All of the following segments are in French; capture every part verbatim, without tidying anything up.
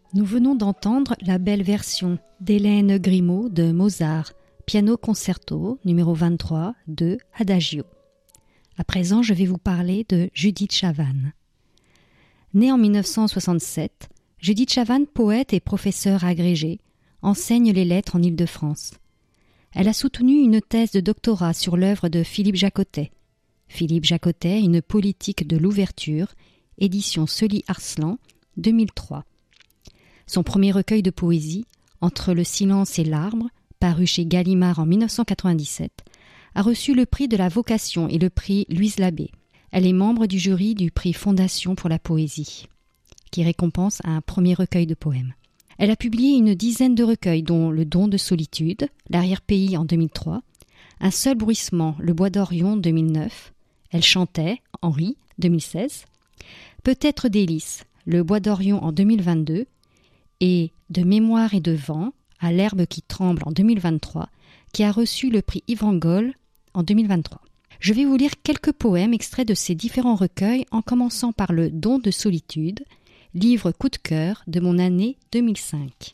Nous venons d'entendre la belle version d'Hélène Grimaud de Mozart, piano concerto numéro vingt-trois de Adagio. À présent, je vais vous parler de Judith Chavannes. Née en mille neuf cent soixante-sept, Judith Chavannes, poète et professeure agrégée, enseigne les lettres en Île-de-France. Elle a soutenu une thèse de doctorat sur l'œuvre de Philippe Jaccottet. Philippe Jaccottet, une politique de l'ouverture, édition Sully-Arslan, deux mille trois. Son premier recueil de poésie, Entre le silence et l'arbre, paru chez Gallimard en mille neuf cent quatre-vingt-dix-sept, a reçu le prix de la vocation et le prix Louise Labbé. Elle est membre du jury du prix Fondation pour la poésie, qui récompense un premier recueil de poèmes. Elle a publié une dizaine de recueils, dont Le don de solitude, L'arrière-pays en deux mille trois, Un seul bruissement, Le bois d'Orion deux mille neuf, Elle chantait, Henri deux mille seize, Peut-être délices, Le bois d'Orion en deux mille vingt-deux, et De mémoire et de vent, à l'herbe qui tremble en deux mille vingt-trois, qui a reçu le prix Yvan Goll en deux mille vingt-trois. Je vais vous lire quelques poèmes extraits de ces différents recueils, en commençant par Le don de solitude, livre coup de cœur de mon année deux mille cinq.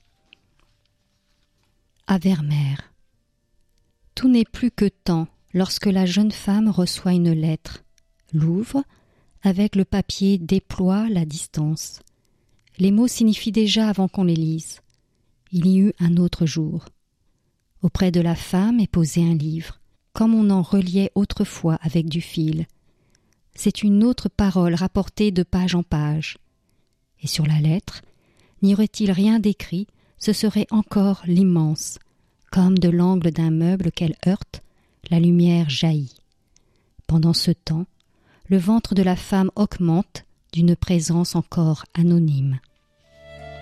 À Vermeer. Tout n'est plus que temps lorsque la jeune femme reçoit une lettre, l'ouvre, avec le papier déploie la distance. Les mots signifient déjà avant qu'on les lise. Il y eut un autre jour. Auprès de la femme est posé un livre, comme on en reliait autrefois avec du fil. C'est une autre parole rapportée de page en page. Et sur la lettre, n'y aurait-il rien d'écrit, ce serait encore l'immense. Comme de l'angle d'un meuble qu'elle heurte, la lumière jaillit. Pendant ce temps, le ventre de la femme augmente d'une présence encore anonyme.